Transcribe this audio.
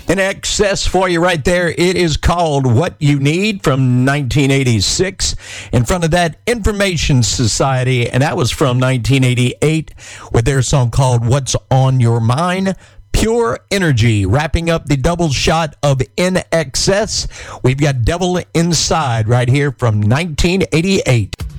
In excess for you right there. It is called What You Need from 1986. In front of that, Information Society, and that was from 1988 with their song called What's on Your Mind. Pure Energy, wrapping up the double shot of In Excess. We've got Devil Inside right here from 1988.